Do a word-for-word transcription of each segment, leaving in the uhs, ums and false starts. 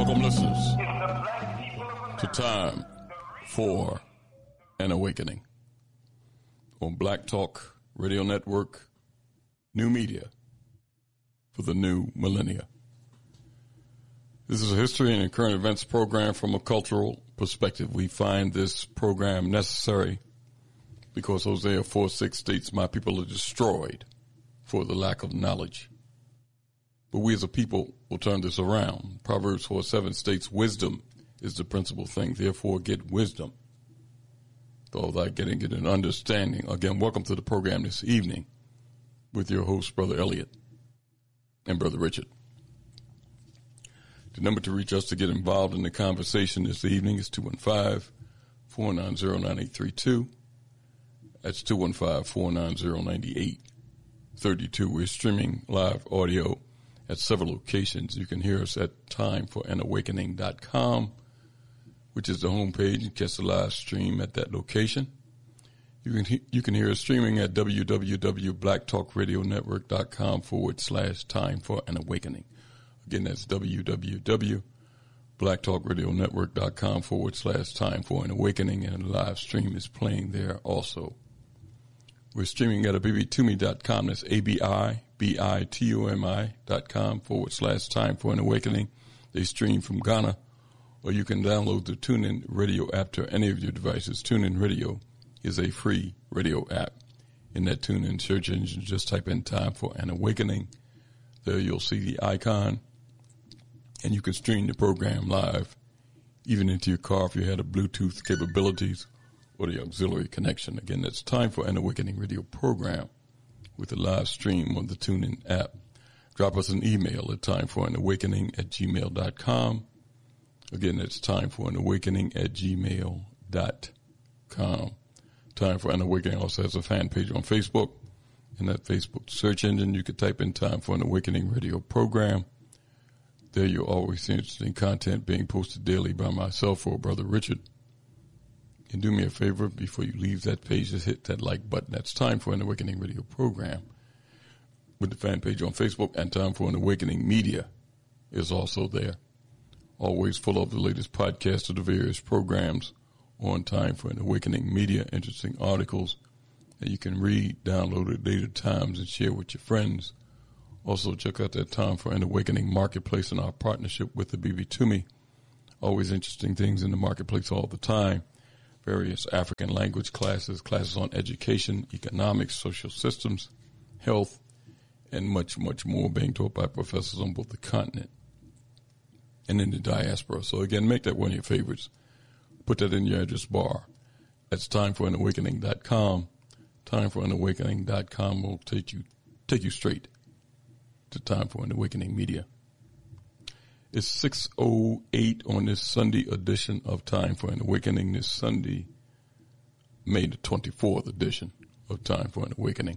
Welcome, listeners, to Time for an Awakening on Black Talk Radio Network, new media for the new millennia. This is a history and current events program from a cultural perspective. We find this program necessary because Hosea four six states, "My people are destroyed for the lack of knowledge." But we as a people will turn this around. Proverbs four seven states, "Wisdom is the principal thing. Therefore get wisdom, though thy getting it an understanding." Again, welcome to the program this evening with your host, Brother Elliot and Brother Richard. The number to reach us to get involved in the conversation this evening is two one five, four nine zero, nine eight three two. That's two one five, four nine zero, nine eight three two. We're streaming live audio at several locations. You can hear us at time for an awakening dot com, which is the homepage. You can catch the live stream at that location. You can he- you can hear us streaming at www.blacktalkradionetwork.com forward slash time for an awakening. Again, that's www.blacktalkradionetwork.com forward slash time for an awakening, and the live stream is playing there also. We're streaming at abibitumi dot com. That's A-B-I-B-I-T-U-M-I dot com forward slash time for an awakening. They stream from Ghana, or you can download the TuneIn Radio app to any of your devices. TuneIn Radio is a free radio app. In that TuneIn search engine, just type in time for an awakening. There you'll see the icon, and you can stream the program live, even into your car if you had a Bluetooth capabilities or the auxiliary connection. Again, that's Time for an Awakening radio program with a live stream on the TuneIn app. Drop us an email at timeforanawakening at gmail dot com. Again, that's timeforanawakening at gmail dot com. Time for an Awakening also has a fan page on Facebook. In that Facebook search engine, you can type in Time for an Awakening radio program. There you'll always see interesting content being posted daily by myself or Brother Richard. And do me a favor, before you leave that page, just hit that like button. That's Time for an Awakening radio program with the fan page on Facebook, and Time for an Awakening media is also there. Always full of the latest podcasts of the various programs on Time for an Awakening media, interesting articles that you can read, download at later times, and share with your friends. Also, check out that Time for an Awakening marketplace and our partnership with the Abibitumi. Always interesting things in the marketplace all the time. Various African language classes, classes on education, economics, social systems, health, and much, much more being taught by professors on both the continent and in the diaspora. So again, make that one of your favorites. Put that in your address bar. That's time for an awakening dot com. time for an awakening dot com will take you, take you straight to Time for an Awakening media. It's six oh eight on this Sunday edition of Time for an Awakening. This Sunday, May the twenty-fourth edition of Time for an Awakening.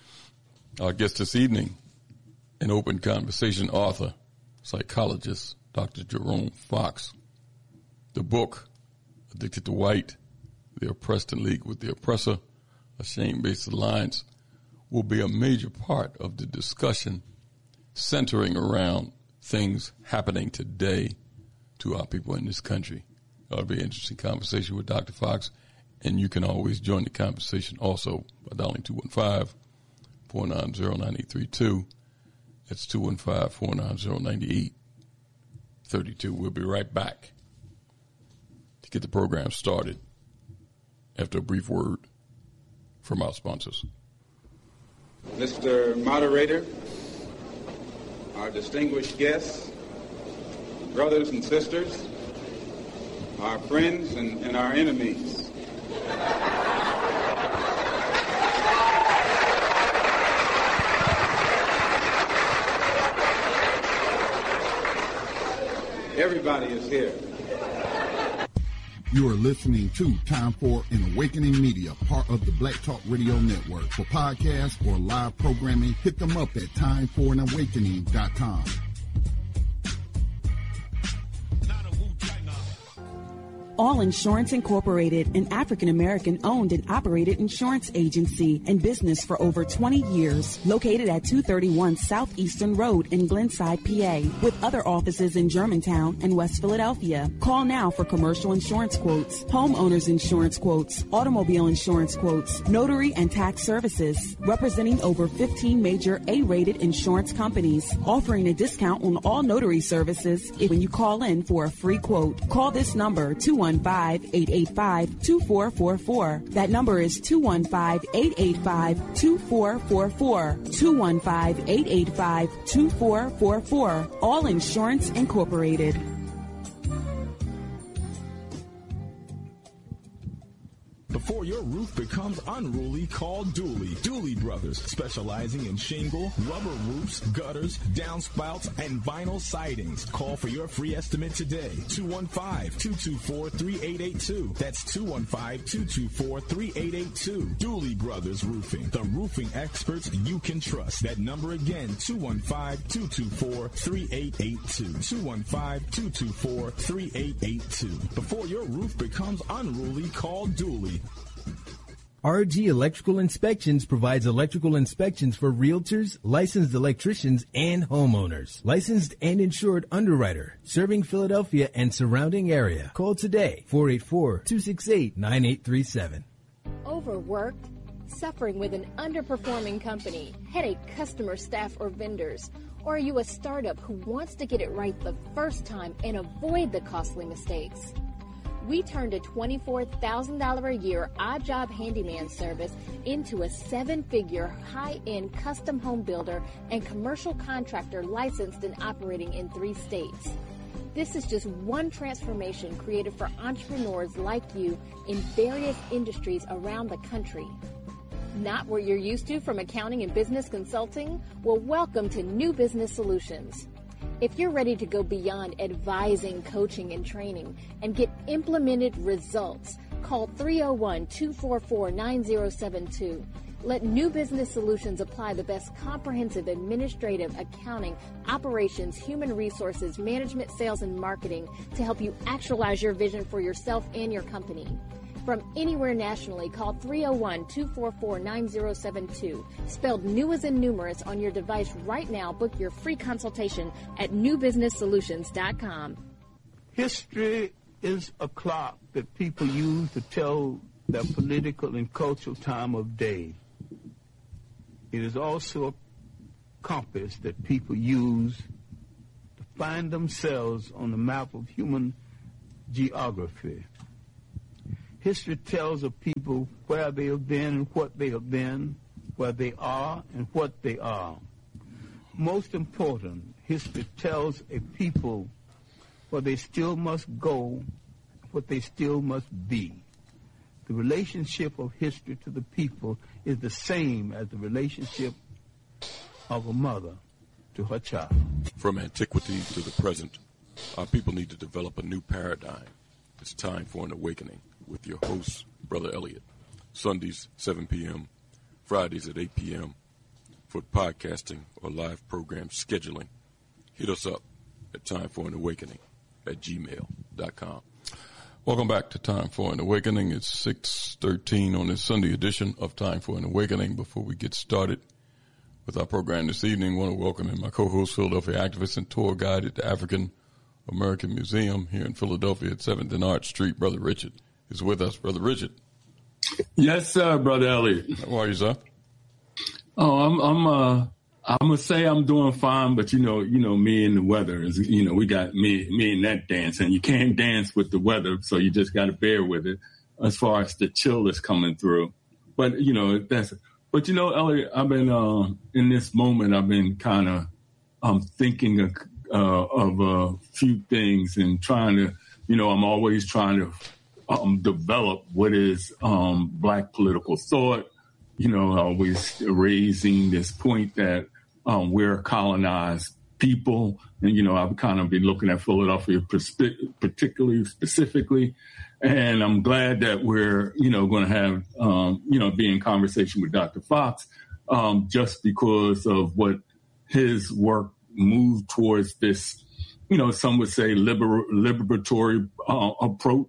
Our guest this evening, an open conversation author, psychologist, Doctor Jerome Fox. The book, Addicted to White, The Oppressed in League with the Oppressor, A Shame-Based Alliance, will be a major part of the discussion centering around things happening today to our people in this country. That'll be an interesting conversation with Doctor Fox, and you can always join the conversation also by dialing two one five, four nine zero, nine eight three two. That's two one five, four nine zero, nine eight three two. We'll be right back to get the program started after a brief word from our sponsors. Mister Moderator, our distinguished guests, brothers and sisters, our friends and, and our enemies. Everybody is here. You are listening to Time for an Awakening Media, part of the Black Talk Radio Network. For podcasts or live programming, hit them up at time for an awakening dot com. All Insurance Incorporated, an African-American owned and operated insurance agency in business for over twenty years, located at two thirty-one Southeastern Road in Glenside, P A, with other offices in Germantown and West Philadelphia. Call now for commercial insurance quotes, homeowners insurance quotes, automobile insurance quotes, notary and tax services, representing over fifteen major A-rated insurance companies, offering a discount on all notary services if when you call in for a free quote. Call this number, two one five, eight eight five, two four four four. That number is two one five, eight eight five, two four four four. two one five, eight eight five, two four four four. All Insurance Incorporated. Before your roof becomes unruly, call Dooley. Dooley Brothers, specializing in shingle, rubber roofs, gutters, downspouts, and vinyl sidings. Call for your free estimate today. two one five, two two four, three eight eight two. That's two one five, two two four, three eight eight two. Dooley Brothers Roofing, the roofing experts you can trust. That number again, two one five, two two four, three eight eight two. two one five, two two four, three eight eight two. Before your roof becomes unruly, call Dooley. R G Electrical Inspections provides electrical inspections for realtors, licensed electricians, and homeowners. Licensed and insured underwriter, serving Philadelphia and surrounding area. Call today, four eight four, two six eight, nine eight three seven. Overworked? Suffering with an underperforming company, headache customer, staff, or vendors? Or are you a startup who wants to get it right the first time and avoid the costly mistakes? We turned a twenty-four thousand dollars a year odd job handyman service into a seven-figure high-end custom home builder and commercial contractor licensed and operating in three states. This is just one transformation created for entrepreneurs like you in various industries around the country. Not what you're used to from accounting and business consulting? Well, welcome to New Business Solutions. If you're ready to go beyond advising, coaching, and training and get implemented results, call three oh one, two four four, nine oh seven two. Let New Business Solutions apply the best comprehensive administrative, accounting, operations, human resources, management, sales, and marketing to help you actualize your vision for yourself and your company. From anywhere nationally, call three oh one, two four four, nine oh seven two. Spelled new as in numerous on your device right now. Book your free consultation at new business solutions dot com. History is a clock that people use to tell their political and cultural time of day. It is also a compass that people use to find themselves on the map of human geography. History tells of people where they have been and what they have been, where they are and what they are. Most important, history tells a people where they still must go, what they still must be. The relationship of history to the people is the same as the relationship of a mother to her child. From antiquity to the present, our people need to develop a new paradigm. It's time for an awakening with your host, Brother Elliott. Sundays, seven p.m., Fridays at eight p.m. for podcasting or live program scheduling. Hit us up at time for an awakening at gmail dot com. Welcome back to Time for an Awakening. It's six thirteen on this Sunday edition of Time for an Awakening. Before we get started with our program this evening, I want to welcome in my co-host, Philadelphia activist and tour guide at the African American Museum here in Philadelphia at seventh and Arch Street. Brother Richard is with us. Brother Richard. Yes, sir, Brother Elliott. How are you, sir? Oh, I'm, I'm, uh, I'm gonna say I'm doing fine, but you know, you know, me and the weather is, you know, we got me, me and that dance, and you can't dance with the weather, so you just got to bear with it as far as the chill is coming through. But you know, that's, but you know, Elliott, I've been uh, in this moment, I've been kind of, um, thinking of, uh, of a few things and trying to, you know, I'm always trying to um, develop what is um, Black political thought. You know, always raising this point that um, we're a colonized people. And, you know, I've kind of been looking at Philadelphia particularly specifically. And I'm glad that we're, you know, going to have, um, you know, be in conversation with Doctor Fox um, just because of what his work moved towards this, you know, some would say liber- liberatory uh, approach.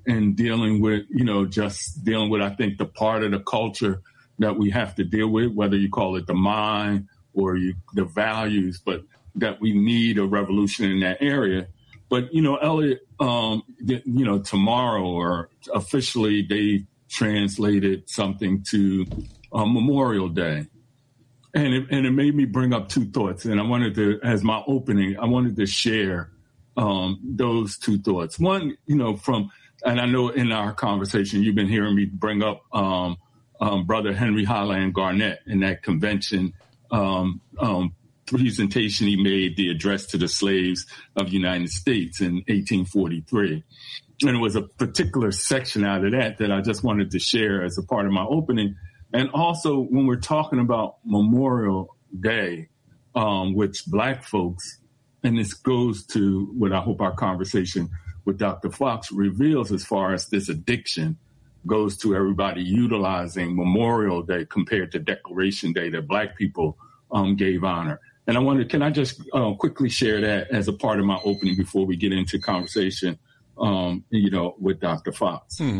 in dealing with, you know, just dealing with, I think, the part of the culture that we have to deal with, whether you call it the mind or you, the values, but that we need a revolution in that area. But, you know, Elliot, um, you know, tomorrow or officially they translated something to uh, Memorial Day. And it, and it made me bring up two thoughts. And I wanted to, as my opening, I wanted to share um, those two thoughts. One, you know, from, and I know in our conversation, you've been hearing me bring up um, um, Brother Henry Highland Garnett in that convention um, um presentation he made, the address to the slaves of the United States in eighteen forty-three. And it was a particular section out of that that I just wanted to share as a part of my opening. And also when we're talking about Memorial Day, um, which Black folks, and this goes to what I hope our conversation with Doctor Fox reveals as far as this addiction goes to everybody utilizing Memorial Day compared to Declaration Day that Black people um, gave honor. And I wonder, can I just uh, quickly share that as a part of my opening before we get into conversation, um, you know, with Doctor Fox? Mm-hmm.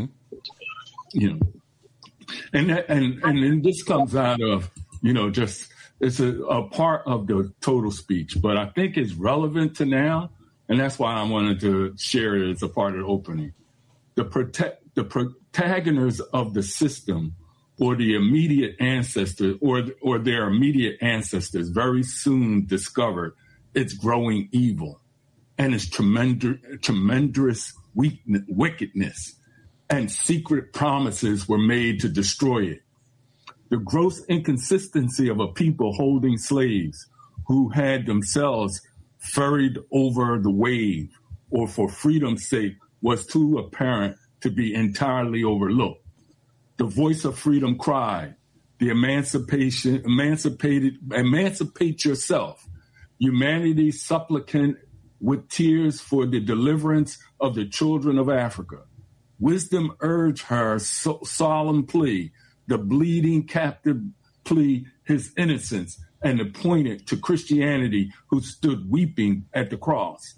You know, and that, and and then this comes out of, you know, just it's a, a part of the total speech, but I think it's relevant to now, and that's why I wanted to share it as a part of the opening. The protect the protagonists of the system, or the immediate ancestors, or or their immediate ancestors, very soon discovered its growing evil and its tremendous, tremendous wickedness, and secret promises were made to destroy it. The gross inconsistency of a people holding slaves who had themselves ferried over the wave, or for freedom's sake, was too apparent to be entirely overlooked. The voice of freedom cried, the emancipation, emancipated, emancipate yourself. Humanity supplicant with tears for the deliverance of the children of Africa. Wisdom urged her so, solemn plea, the bleeding captive plea his innocence, and pointed to Christianity who stood weeping at the cross.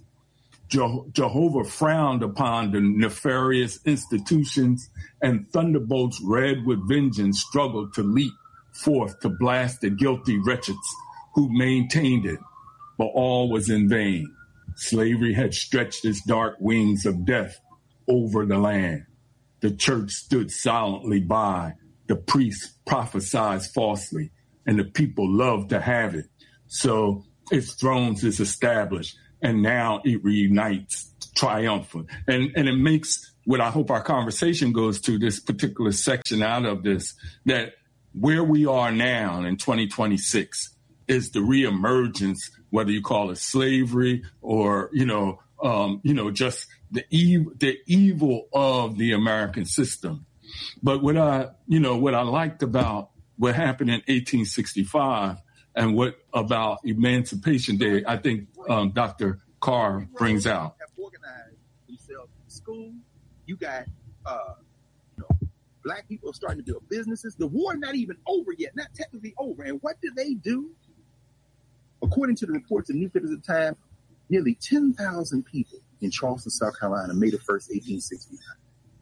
Jehovah frowned upon the nefarious institutions, and thunderbolts red with vengeance struggled to leap forth to blast the guilty wretches who maintained it. But all was in vain. Slavery had stretched its dark wings of death over the land. The church stood silently by. The priests prophesied falsely, and the people loved to have it. So its thrones is established. And now it reunites triumphant. And and it makes what I hope our conversation goes to, this particular section out of this, that where we are now in twenty twenty-six is the reemergence, whether you call it slavery or, you know, um, you know, just the evil, the evil of the American system. But what I, you know, what I liked about what happened in eighteen sixty-five and what about Emancipation Day, I think um, Doctor Carr brings out. Have organized themselves in school. You got, uh, you know, Black people starting to build businesses. The war not even over yet, not technically over. And what did they do? According to the reports in newspapers at the time, nearly ten thousand people in Charleston, South Carolina, May the first, eighteen sixty-nine.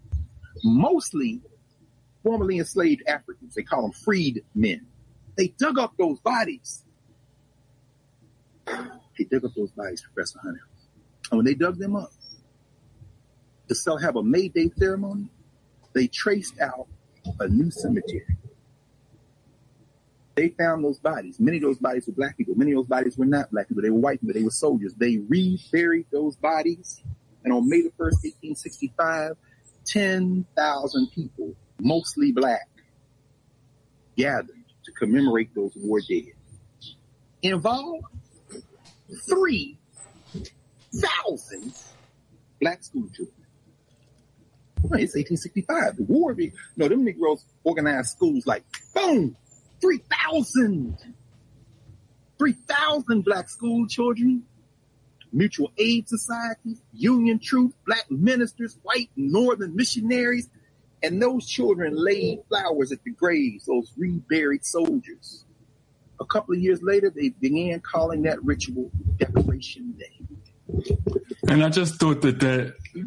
Mostly formerly enslaved Africans. They call them freed men. They dug up those bodies. They dug up those bodies, Professor Hunter. And when they dug them up to sell, have a May Day ceremony, they traced out a new cemetery. They found those bodies. Many of those bodies were Black people. Many of those bodies were not Black people. They were white people. They were soldiers. They reburied those bodies. And on May the first, eighteen sixty-five, ten thousand people, mostly Black, gathered to commemorate those war dead. Involved three thousand Black school children. Well, it's eighteen sixty-five. The war, you know, them Negroes organized schools like, boom, three thousand. three thousand Black school children, mutual aid societies, Union troops, Black ministers, white Northern missionaries, and those children laid flowers at the graves, those reburied soldiers. A couple of years later, they began calling that ritual Decoration Day. And I just thought that that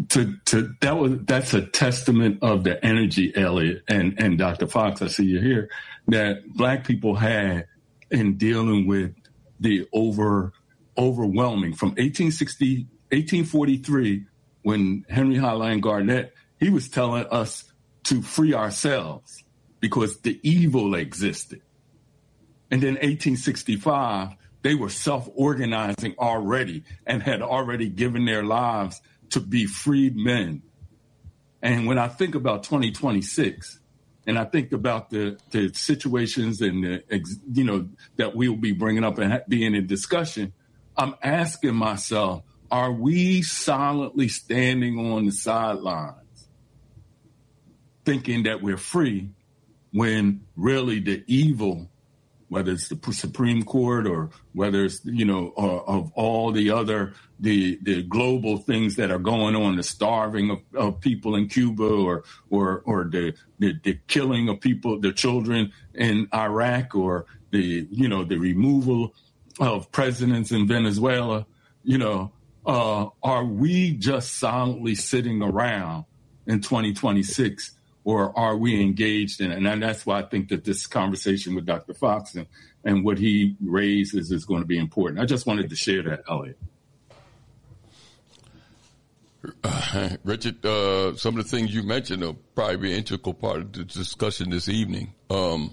to to that was that's a testament of the energy, Elliot and and Doctor Fox. I see you here. That Black people had in dealing with the over overwhelming from eighteen sixty, eighteen forty-three, when Henry Highline Garnett, he was telling us to free ourselves because the evil existed. And then eighteen sixty-five, they were self-organizing already and had already given their lives to be freed men. And when I think about twenty twenty-six, and I think about the, the situations and the, you know, that we'll be bringing up and being in discussion, I'm asking myself, are we silently standing on the sidelines thinking that we're free when really the evil, whether it's the Supreme Court or whether it's, you know, uh, of all the other, the the global things that are going on, the starving of, of people in Cuba or or or the, the the killing of people, the children in Iraq, or the, you know, the removal of presidents in Venezuela, you know, uh, are we just silently sitting around in twenty twenty-six? Or are we engaged in it? And that's why I think that this conversation with Doctor Fox and, and what he raises is going to be important. I just wanted to share that, Elliot. Uh, Richard, uh, some of the things you mentioned will probably be an integral part of the discussion this evening. Um,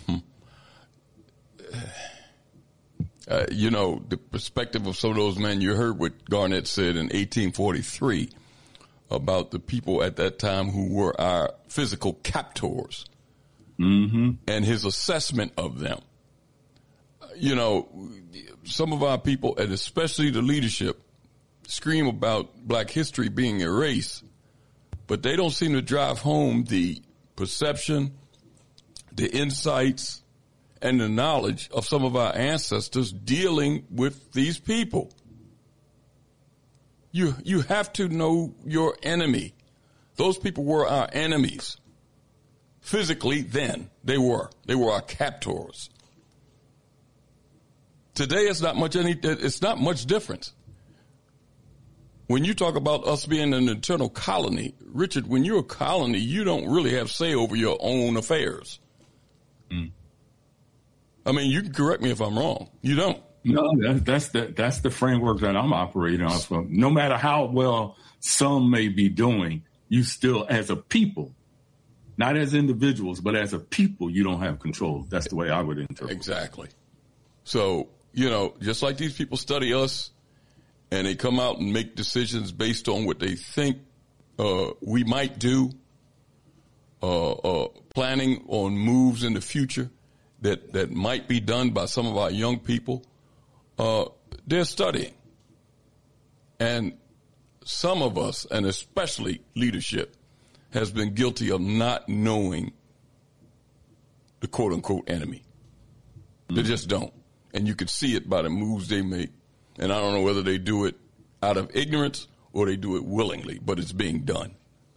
uh, you know, the perspective of some of those men, you heard what Garnett said in eighteen forty-three. About the people at that time who were our physical captors, mm-hmm. and his assessment of them. You know, some of our people, and especially the leadership, scream about Black history being erased, but they don't seem to drive home the perception, the insights, and the knowledge of some of our ancestors dealing with these people. You you have to know your enemy. Those people were our enemies. Physically, then, they were. They were our captors. Today, it's not much any. It's not much different. When you talk about us being an internal colony, Richard, when you're a colony, you don't really have say over your own affairs. Mm. I mean, you can correct me if I'm wrong. You don't. No, that, that's the that's the framework that I'm operating off of. No matter how well some may be doing, you still, as a people, not as individuals, but as a people, you don't have control. That's the way I would interpret it. Exactly. So, you know, just like these people study us and they come out and make decisions based on what they think uh, we might do, uh, uh, planning on moves in the future that, that might be done by some of our young people. Uh, they're studying. And some of us, and especially leadership, has been guilty of not knowing the quote-unquote enemy. Mm-hmm. They just don't. And you can see it by the moves they make. And I don't know whether they do it out of ignorance or they do it willingly, but it's being done.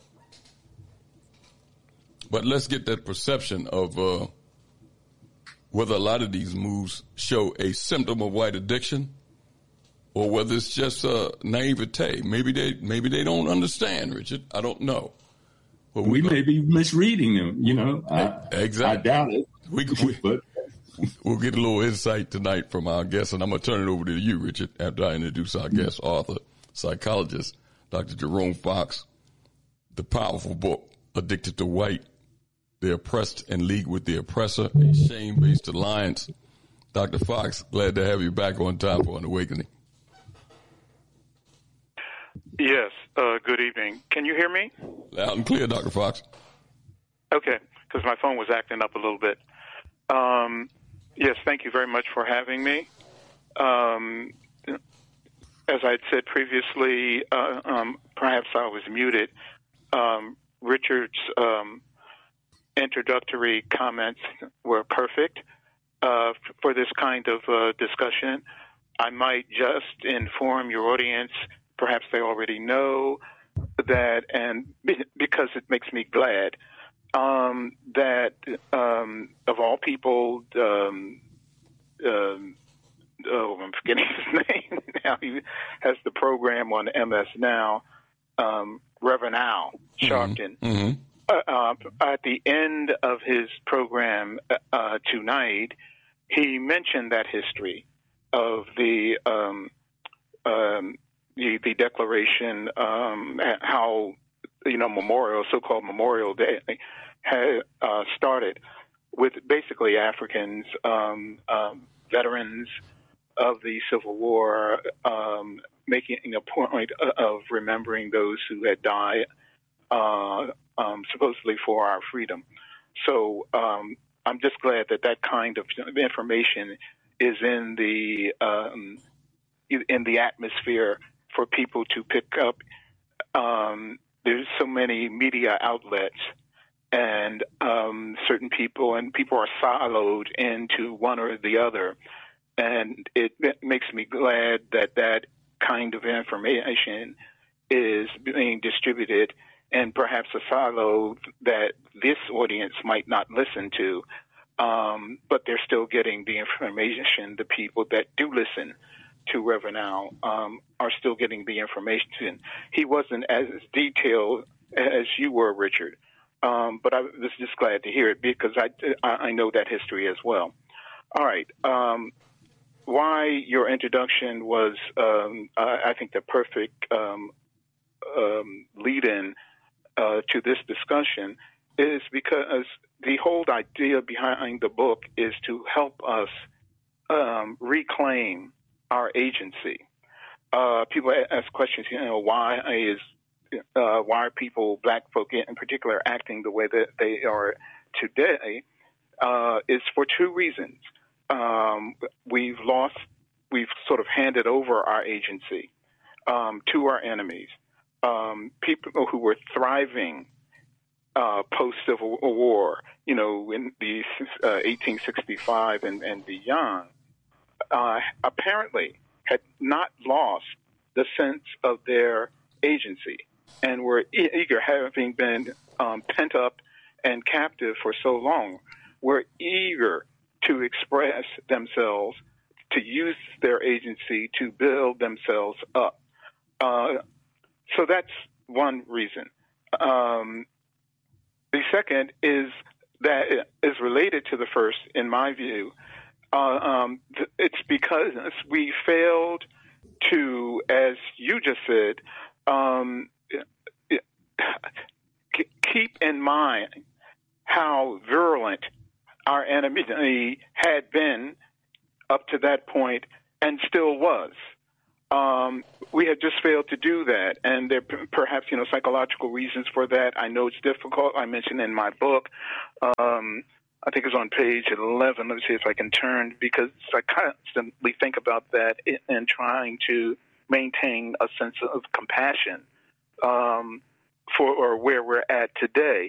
But let's get that perception of uh, whether a lot of these moves show a symptom of white addiction or whether it's just uh, naivete. Maybe they maybe they don't understand, Richard. I don't know. But we, we may be misreading them, you know. I, exactly. I doubt it. We, we, but we'll get a little insight tonight from our guest, and I'm going to turn it over to you, Richard, after I introduce our guest, author, psychologist, Doctor Jerome Fox. The powerful book, Addicted to White, The Oppressed in League with the Oppressor, a Shame-Based Alliance. Doctor Fox, glad to have you back on Time for an Awakening. Yes, uh, good evening. Can you hear me? Loud and clear, Doctor Fox. Okay, because my phone was acting up a little bit. Um, yes, thank you very much for having me. Um, as I had said previously, uh, um, perhaps I was muted. Um, Richard's um, introductory comments were perfect uh, for this kind of uh, discussion. I might just inform your audience, perhaps they already know that, and because it makes me glad, um, that um, of all people, um, um, oh, I'm forgetting his name now. He has the program on M S Now. um, Reverend Al Sharpton. Mm-hmm. Uh, uh, at the end of his program uh, tonight, he mentioned that history of the um, um, the, the Declaration, um, how you know Memorial, so-called Memorial Day, had uh, started with basically Africans, um, um, veterans of the Civil War, um, making a point of remembering those who had died. Uh, Um, supposedly for our freedom. So um, I'm just glad that that kind of information is in the um, in the atmosphere for people to pick up. Um, there's so many media outlets, and um, certain people, and people are siloed into one or the other. And it, it makes me glad that that kind of information is being distributed, and perhaps a silo that this audience might not listen to, um, but they're still getting the information. The people that do listen to Reverend Al um, are still getting the information. He wasn't as detailed as you were, Richard, um, but I was just glad to hear it because I, I know that history as well. All right. Um, why your introduction was, um, I think, the perfect um, um, lead-in Uh, to this discussion is because the whole idea behind the book is to help us um, reclaim our agency. Uh, people ask questions, you know, why is uh, why are people, black folk in particular, acting the way that they are today? Uh, it's for two reasons. Um, we've lost, we've sort of handed over our agency um, to our enemies. Um, people who were thriving uh, post-Civil War, you know, in the uh, eighteen sixty-five and, and beyond, uh, apparently had not lost the sense of their agency and were e- eager, having been um, pent up and captive for so long, were eager to express themselves, to use their agency to build themselves up. Uh, So that's one reason. Um, the second is that it is related to the first, in my view. Uh, um, th- it's because we failed to, as you just said, um, keep in mind how virulent our enemy had been up to that point and still was. Um, we have just failed to do that, and there are perhaps, you know, psychological reasons for that. I know it's difficult. I mentioned in my book, um, I think it's on page eleven. Let me see if I can turn, because I constantly think about that and trying to maintain a sense of compassion um, for or where we're at today.